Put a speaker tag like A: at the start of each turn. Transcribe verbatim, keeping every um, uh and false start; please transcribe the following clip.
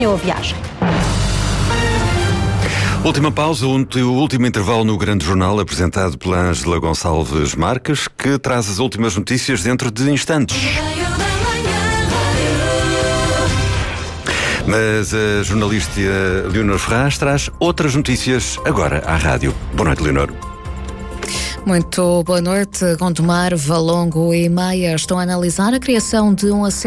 A: a viagem.
B: Última pausa, o último intervalo no Grande Jornal, apresentado pela Ângela Gonçalves Marques, que traz as últimas notícias dentro de instantes. Mas a jornalista Leonor Ferraz traz outras notícias agora à rádio. Boa noite, Leonor.
C: Muito boa noite. Gondomar, Valongo e Maia estão a analisar a criação de um